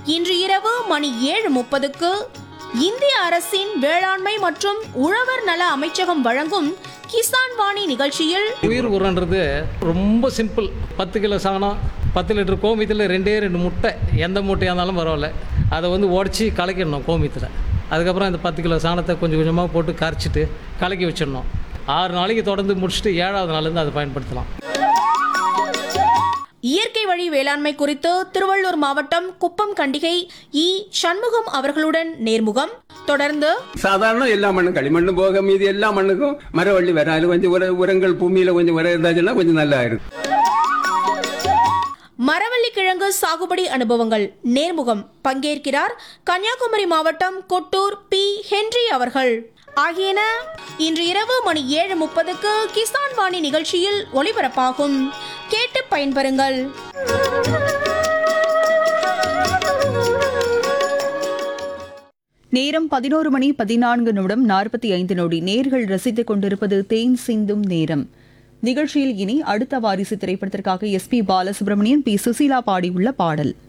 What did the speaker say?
இன்று இரவு மணி 7:30க்கு இந்திய அரசின் வேளாண்மை மற்றும் உழவர் நல அமைச்சகம் வழங்கும் கிசான் வாணி நிகழ்ச்சியில் உயிர் உரன்றது ரொம்ப சிம்பிள். 10 கிலோ சாணம், 10 லிட்டர் கோமியத்தில் 2 முட்டை, எந்த முட்டையாக இருந்தாலும் பரவாயில்ல, அதை உடச்சி கலக்கிடணும் கோமியத்தில். அதுக்கப்புறம் இந்த 10 கிலோ சாணத்தை கொஞ்சம் கொஞ்சமாக போட்டு கரைச்சிட்டு கலக்கி வச்சிடணும். 6 நாளைக்கு தொடர்ந்து முடிச்சுட்டு 7வது நாள்லேருந்து அதை பயன்படுத்தலாம். இயற்கை வழி வேளாண்மை குறித்து திருவள்ளூர் மாவட்டம் குப்பம் கண்டிகை இ. சண்முகம் அவர்களுடன் நேர்முகம். தொடர்ந்து சாதாரண எல்லா மண்ணும் களிமண்ணு போக மீதி எல்லா மண்ணுக்கும் மரவள்ளி வர, அது கொஞ்சம் உரங்கள் பூமியில கொஞ்சம் வர இருந்தாச்சுன்னா கொஞ்சம் நல்லா இருக்கும். மரவள்ளி கிழங்கு சாகுபடி அனுபவங்கள் நேர்முகம். பங்கேற்கிறார் கன்னியாகுமரி மாவட்டம் கொட்டூர் பி. ஹென்றி அவர்கள். ஆகியன இன்று இரவு மணி 7:30க்கு கிசான் வாணி நிகழ்ச்சியில் ஒளிபரப்பாகும். கேட்டு பயன்பெறுங்கள். நேரம் 11:14:45. நேர்கள் ரசித்துக் கொண்டிருப்பது தேன் சிந்தும் நேரம். நிகழ்ச்சியில் இனி அடுத்த வாரிசு திரைப்படத்திற்காக SP பாலசுப்ரமணியன், P. சுசீலா பாடியுள்ள பாடல்.